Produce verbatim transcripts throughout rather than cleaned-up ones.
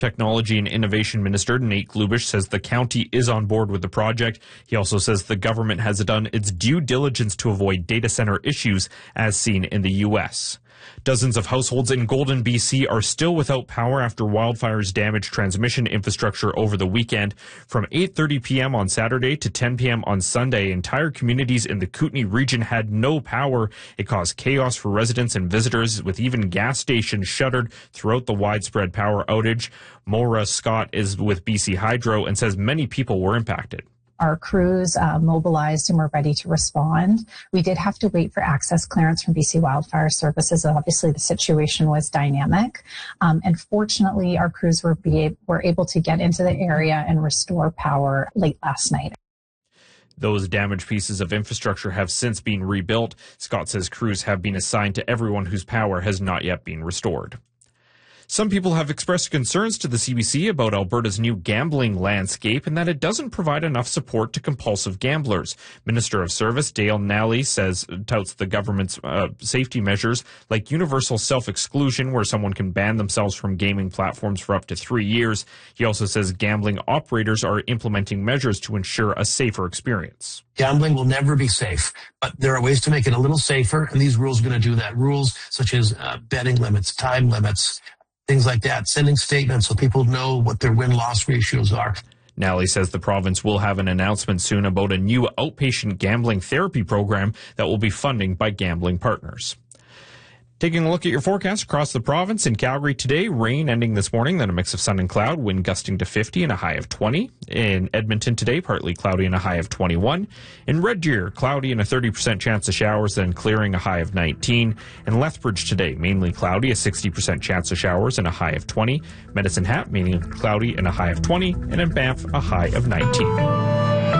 Technology and Innovation Minister Nate Glubish says the county is on board with the project. He also says the government has done its due diligence to avoid data center issues as seen in the U S. Dozens of households in Golden, B C are still without power after wildfires damaged transmission infrastructure over the weekend. From eight thirty p.m. on Saturday to ten p.m. on Sunday, entire communities in the Kootenay region had no power. It caused chaos for residents and visitors, with even gas stations shuttered throughout the widespread power outage. Maura Scott is with B C Hydro and says many people were impacted. Our crews uh, mobilized and were ready to respond. We did have to wait for access clearance from B C Wildfire Services. Obviously, the situation was dynamic. Um, and fortunately, our crews were, be, were able to get into the area and restore power late last night. Those damaged pieces of infrastructure have since been rebuilt. Scott says crews have been assigned to everyone whose power has not yet been restored. Some people have expressed concerns to the C B C about Alberta's new gambling landscape and that it doesn't provide enough support to compulsive gamblers. Minister of Service Dale Nally says touts the government's uh, safety measures like universal self-exclusion, where someone can ban themselves from gaming platforms for up to three years. He also says gambling operators are implementing measures to ensure a safer experience. Gambling will never be safe, but there are ways to make it a little safer, and these rules are going to do that. Rules such as uh, betting limits, time limits, things like that, sending statements so people know what their win-loss ratios are. Nally says the province will have an announcement soon about a new outpatient gambling therapy program that will be funding by gambling partners. Taking a look at your forecast across the province. In Calgary today, rain ending this morning, then a mix of sun and cloud, wind gusting to fifty and a high of twenty. In Edmonton today, partly cloudy and a high of twenty-one. In Red Deer, cloudy and a thirty percent chance of showers, then clearing, a high of nineteen. In Lethbridge today, mainly cloudy, a sixty percent chance of showers and a high of twenty. Medicine Hat, mainly cloudy and a high of twenty. And in Banff, a high of nineteen.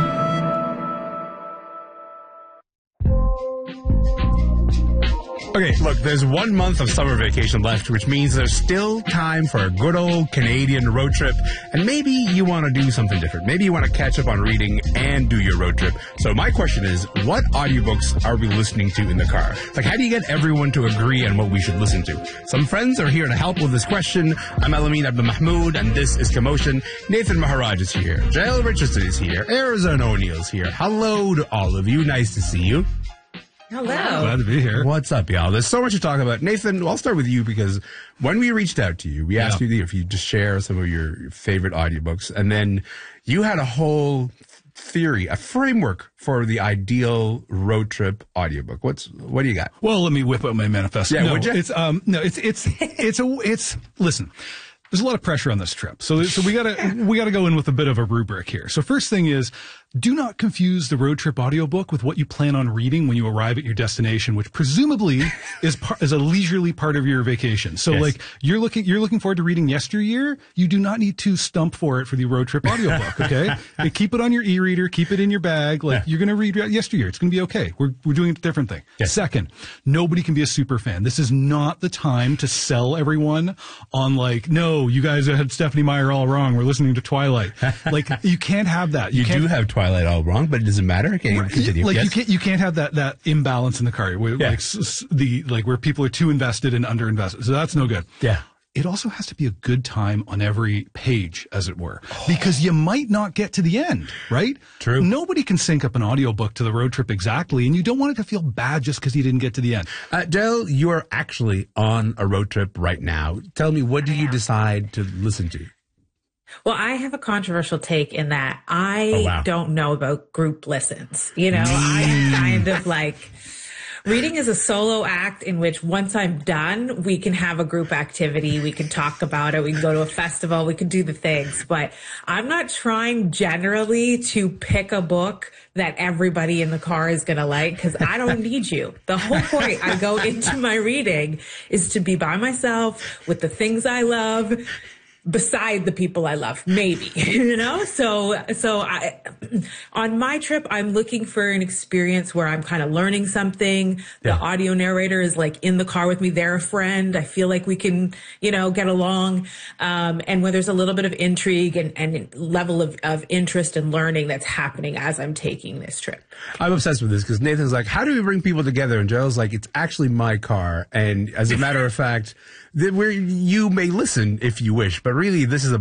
Okay, look, there's one month of summer vacation left, which means there's still time for a good old Canadian road trip. And maybe you want to do something different. Maybe you want to catch up on reading and do your road trip. So my question is, what audiobooks are we listening to in the car? Like, how do you get everyone to agree on what we should listen to? Some friends are here to help with this question. I'm Alameen Abdul Mahmoud, and this is Commotion. Nathan Maharaj is here. Jael Richardson is here. Arizona O'Neill's here. Hello to all of you. Nice to see you. Hello. Glad to be here. What's up, y'all? There's so much to talk about. Nathan, I'll start with you because when we reached out to you, we yeah. asked you if you just share some of your favorite audiobooks, and then you had a whole theory, a framework for the ideal road trip audiobook. What's what do you got? Well, let me whip up my manifesto. Yeah, no, would you? It's um no, it's it's it's a it's listen. There's a lot of pressure on this trip. So, so we gotta, we gotta go in with a bit of a rubric here. So first thing is, do not confuse the road trip audiobook with what you plan on reading when you arrive at your destination, which presumably is par- is a leisurely part of your vacation. So yes. like, you're looking, you're looking forward to reading Yesteryear. You do not need to stump for it for the road trip audiobook, okay? And keep it on your e-reader, keep it in your bag. Like, yeah. you're gonna read Yesteryear. It's gonna be okay. We're, we're doing a different thing. Yes. Second, nobody can be a super fan. This is not the time to sell everyone on like, no, you guys had Stephanie Meyer all wrong. We're listening to Twilight. Like, you can't have that. You, you do have Twilight all wrong, but it doesn't matter. Okay, continue. Like, yes. you can't, you can't have that, that imbalance in the car where, yeah. like, s- the, like, where people are too invested and underinvested. So that's no good. Yeah. It also has to be a good time on every page, as it were, because you might not get to the end, right? True. Nobody can sync up an audiobook to the road trip exactly, and you don't want it to feel bad just because you didn't get to the end. Uh, Del, you are actually on a road trip right now. Tell me, what do you decide to listen to? Well, I have a controversial take in that I oh, wow. don't know about group listens. You know, mm. I'm kind of like... Reading is a solo act in which once I'm done, we can have a group activity. We can talk about it. We can go to a festival. We can do the things. But I'm not trying generally to pick a book that everybody in the car is going to like, because I don't need you. The whole point I go into my reading is to be by myself with the things I love, beside the people I love, maybe, you know? So, so I, on my trip, I'm looking for an experience where I'm kind of learning something. The yeah. audio narrator is like in the car with me. They're a friend. I feel like we can, you know, get along. Um, and where there's a little bit of intrigue and, and level of, of interest and learning that's happening as I'm taking this trip. I'm obsessed with this because Nathan's like, how do we bring people together? And Joel's like, it's actually my car. And as a matter of fact, that where you may listen if you wish, but But really, this is a